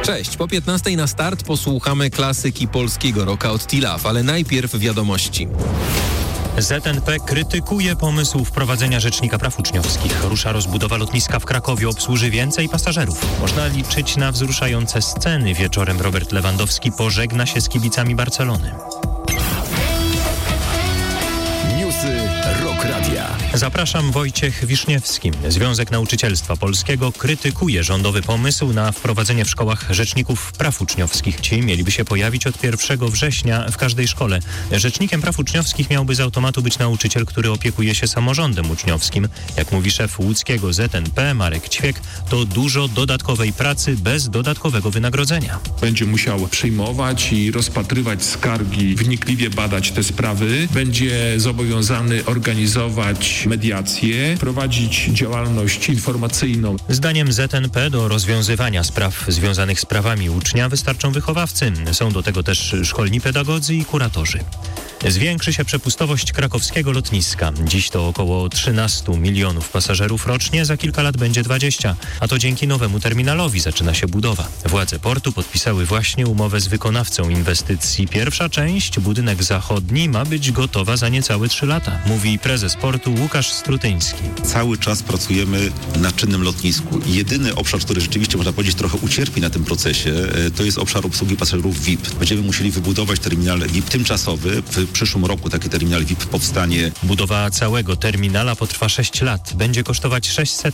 Cześć, po 15 na start posłuchamy klasyki polskiego rocka od T-Love, ale najpierw wiadomości. ZNP krytykuje pomysł wprowadzenia Rzecznika Praw Uczniowskich. Rusza rozbudowa lotniska w Krakowie, obsłuży więcej pasażerów. Można liczyć na wzruszające sceny. Wieczorem Robert Lewandowski pożegna się z kibicami Barcelony. Newsy Rock Radia. Zapraszam, Wojciech Wiszniewski. Związek Nauczycielstwa Polskiego krytykuje rządowy pomysł na wprowadzenie w szkołach rzeczników praw uczniowskich. Ci mieliby się pojawić od 1 września w każdej szkole. Rzecznikiem praw uczniowskich miałby z automatu być nauczyciel, który opiekuje się samorządem uczniowskim. Jak mówi szef łódzkiego ZNP Marek Ćwiek, to dużo dodatkowej pracy bez dodatkowego wynagrodzenia. Będzie musiał przyjmować i rozpatrywać skargi, wnikliwie badać te sprawy. Będzie zobowiązany organizować mediacje, prowadzić działalność informacyjną. Zdaniem ZNP do rozwiązywania spraw związanych z prawami ucznia wystarczą wychowawcy. Są do tego też szkolni pedagodzy i kuratorzy. Zwiększy się przepustowość krakowskiego lotniska. Dziś to około 13 milionów pasażerów rocznie, za kilka lat będzie 20, a to dzięki nowemu terminalowi zaczyna się budowa. Władze portu podpisały właśnie umowę z wykonawcą inwestycji. Pierwsza część, budynek zachodni, ma być gotowa za niecałe 3 lata, mówi prezes portu Łukasz Strutyński. Cały czas pracujemy na czynnym lotnisku. Jedyny obszar, który rzeczywiście, można powiedzieć, trochę ucierpi na tym procesie, to jest obszar obsługi pasażerów VIP. Będziemy musieli wybudować terminal VIP tymczasowy. W przyszłym roku taki terminal VIP powstanie. Budowa całego terminala potrwa 6 lat. Będzie kosztować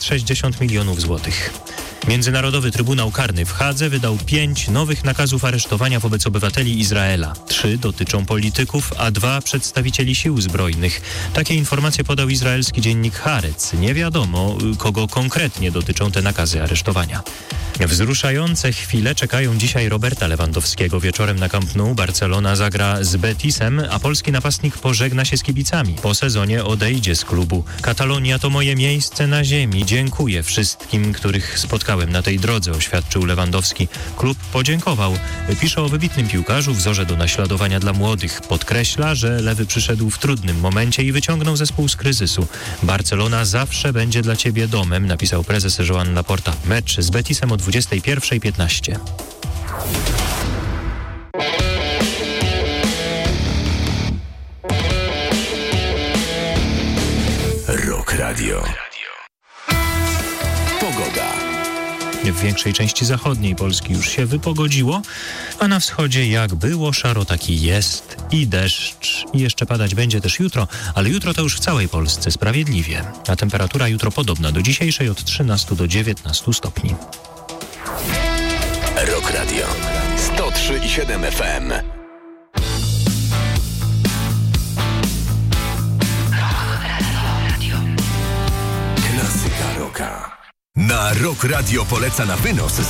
660 milionów złotych. Międzynarodowy Trybunał Karny w Hadze wydał 5 nowych nakazów aresztowania wobec obywateli Izraela. 3 dotyczą polityków, a 2 przedstawicieli sił zbrojnych. Takie informacje podał izraelski dziennik Haaretz. Nie wiadomo, kogo konkretnie dotyczą te nakazy aresztowania. Wzruszające chwile czekają dzisiaj Roberta Lewandowskiego. Wieczorem na Camp Nou Barcelona zagra z Betisem, a polski napastnik pożegna się z kibicami. Po sezonie odejdzie z klubu. Katalonia to moje miejsce na ziemi. Dziękuję wszystkim, których spotkałem na tej drodze, oświadczył Lewandowski. Klub podziękował. Pisze o wybitnym piłkarzu, wzorze do naśladowania dla młodych. Podkreśla, że Lewy przyszedł w trudnym momencie i wyciągnął zespół z kryzysu. Barcelona zawsze będzie dla ciebie domem, napisał prezes Joan Laporta. Mecz z Betisem o 21:15. Rock Radio. Pogoda. W większej części zachodniej Polski już się wypogodziło, a na wschodzie jak było szaro, taki jest i deszcz. I jeszcze padać będzie też jutro, ale jutro to już w całej Polsce sprawiedliwie. A temperatura jutro podobna do dzisiejszej, od 13 do 19 stopni. Rock Radio 103,7 FM. Klasyka rocka. Na Rock Radio poleca na wynos